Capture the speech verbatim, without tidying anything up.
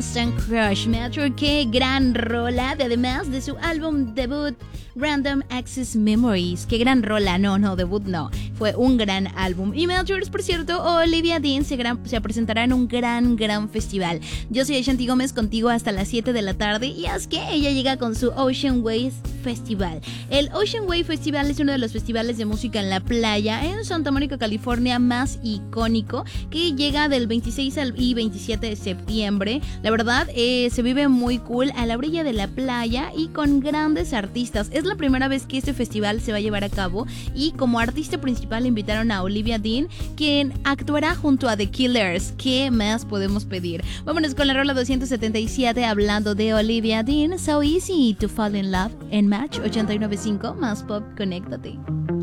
Instant Crush. Metro, qué gran rola, de, además de su álbum debut Random Access Memories. Qué gran rola, no, no, debut no, fue un gran álbum. Y Melchors, por cierto, Olivia Dean se, gran, se presentará en un gran, gran festival. Yo soy Ashanti Gómez, contigo hasta las siete de la tarde, y es que ella llega con su Ocean Waves Festival. El Ocean Wave Festival es uno de los festivales de música en la playa en Santa Mónica, California, más icónico, que llega del veintiséis al y veintisiete de septiembre. La verdad, eh, se vive muy cool a la orilla de la playa y con grandes artistas. Es la primera vez que este festival se va a llevar a cabo, y como artista principal invitaron a Olivia Dean, quien actuará junto a The Killers. ¿Qué más podemos pedir? Vámonos con la rola doscientos setenta y siete, hablando de Olivia Dean, So Easy to Fall in Love, en Match ochenta y nueve punto cinco, más pop, conéctate.